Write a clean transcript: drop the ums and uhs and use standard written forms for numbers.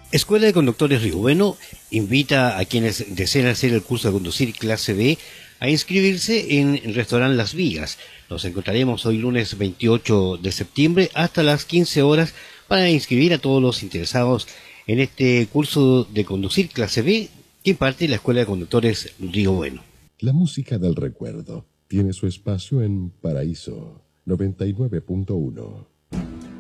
Escuela de Conductores Río Bueno invita a quienes deseen hacer el curso de conducir clase B a inscribirse en el restaurante Las Vigas. Nos encontraremos hoy lunes 28 de septiembre hasta las 15 horas para inscribir a todos los interesados en este curso de conducir clase B que imparte la Escuela de Conductores Río Bueno. La música del recuerdo tiene su espacio en Paraíso 99.1.